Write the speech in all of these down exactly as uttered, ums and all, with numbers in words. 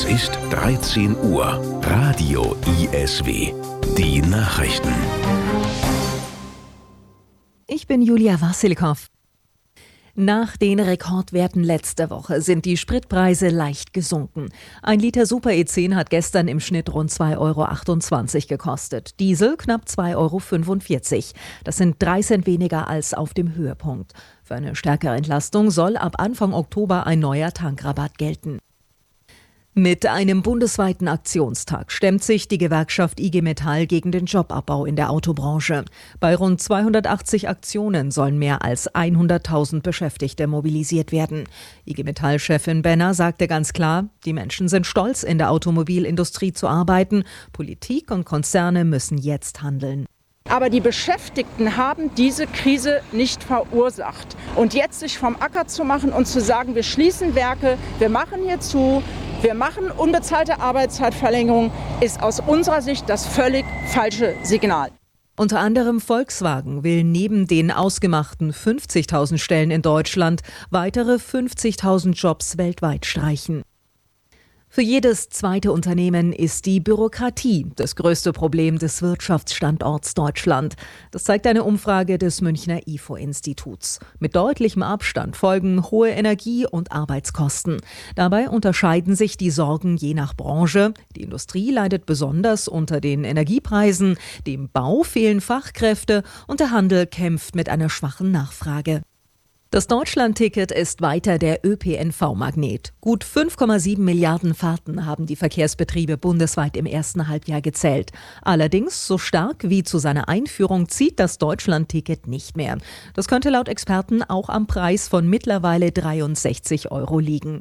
ist dreizehn Uhr. Radio I S W. Die Nachrichten. Ich bin Julia Wassilkow. Nach den Rekordwerten letzter Woche sind die Spritpreise leicht gesunken. Ein Liter Super E zehn hat gestern im Schnitt rund zwei Euro achtundzwanzig gekostet. Diesel knapp zwei Euro fünfundvierzig. Das sind drei Cent weniger als auf dem Höhepunkt. Für eine stärkere Entlastung soll ab Anfang Oktober ein neuer Tankrabatt gelten. Mit einem bundesweiten Aktionstag stemmt sich die Gewerkschaft I G Metall gegen den Jobabbau in der Autobranche. Bei rund zweihundertachtzig Aktionen sollen mehr als hunderttausend Beschäftigte mobilisiert werden. I G Metall-Chefin Benner sagte ganz klar, die Menschen sind stolz, in der Automobilindustrie zu arbeiten. Politik und Konzerne müssen jetzt handeln. Aber die Beschäftigten haben diese Krise nicht verursacht. Und jetzt sich vom Acker zu machen und zu sagen, wir schließen Werke, wir machen hier zu, wir machen unbezahlte Arbeitszeitverlängerung, ist aus unserer Sicht das völlig falsche Signal. Unter anderem Volkswagen will neben den ausgemachten fünfzigtausend Stellen in Deutschland weitere fünfzigtausend Jobs weltweit streichen. Für jedes zweite Unternehmen ist die Bürokratie das größte Problem des Wirtschaftsstandorts Deutschland. Das zeigt eine Umfrage des Münchner I F O-Instituts. Mit deutlichem Abstand folgen hohe Energie- und Arbeitskosten. Dabei unterscheiden sich die Sorgen je nach Branche. Die Industrie leidet besonders unter den Energiepreisen, dem Bau fehlen Fachkräfte und der Handel kämpft mit einer schwachen Nachfrage. Das Deutschland-Ticket ist weiter der Ö P N V-Magnet. Gut fünf Komma sieben Milliarden Fahrten haben die Verkehrsbetriebe bundesweit im ersten Halbjahr gezählt. Allerdings, so stark wie zu seiner Einführung zieht das Deutschland-Ticket nicht mehr. Das könnte laut Experten auch am Preis von mittlerweile dreiundsechzig Euro liegen.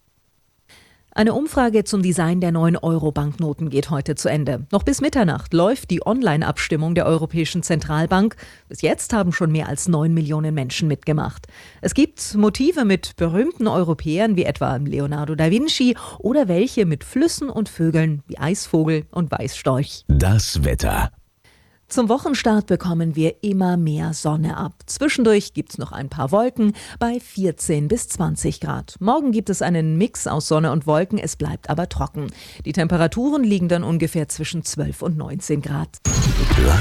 Eine Umfrage zum Design der neuen Euro-Banknoten geht heute zu Ende. Noch bis Mitternacht läuft die Online-Abstimmung der Europäischen Zentralbank. Bis jetzt haben schon mehr als neun Millionen Menschen mitgemacht. Es gibt Motive mit berühmten Europäern wie etwa Leonardo da Vinci oder welche mit Flüssen und Vögeln wie Eisvogel und Weißstorch. Das Wetter. Zum Wochenstart bekommen wir immer mehr Sonne ab. Zwischendurch gibt's noch ein paar Wolken bei vierzehn bis zwanzig Grad. Morgen gibt es einen Mix aus Sonne und Wolken, es bleibt aber trocken. Die Temperaturen liegen dann ungefähr zwischen zwölf und neunzehn Grad.